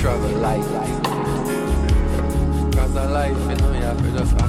struggle life. Cause a life, you know, you have to just